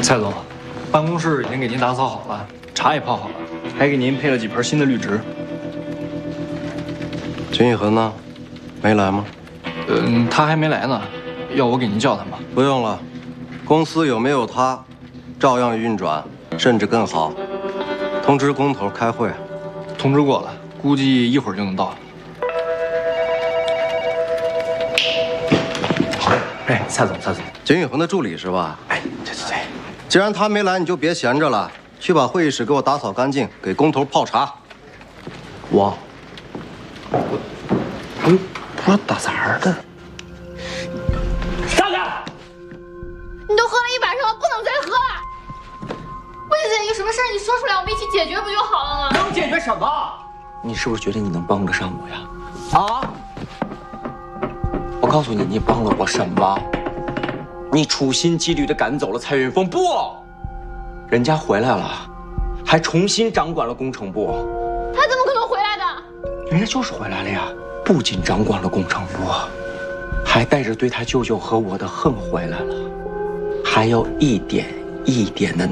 蔡总，办公室已经给您打扫好了，茶也泡好了，还给您配了几盆新的绿植。 秦雨恒呢？没来吗？ 他还没来呢，要我给您叫他吗？ 不用了，公司有没有他，照样运转，甚至更好。通知工头开会。 通知过了，估计一会儿就能到。哎，蔡总， 秦雨恒的助理是吧？ 哎，对。 既然他没来，你就别闲着了，去把会议室给我打扫干净，给工头泡茶。 我不是打杂的。 大哥， 你都喝了一晚上了，不能再喝了。魏姐，有什么事儿你说出来，我们一起解决不就好了吗？ 能解决什么？ 你是不是觉得你能帮得上我呀？啊！我告诉你，你帮了我什么？你处心积虑地赶走了蔡云峰，不，人家回来了，还重新掌管了工程部。 他怎么可能回来的？ 人家就是回来了呀，不仅掌管了工程部，还带着对他舅舅和我的恨回来了，还要一点一点的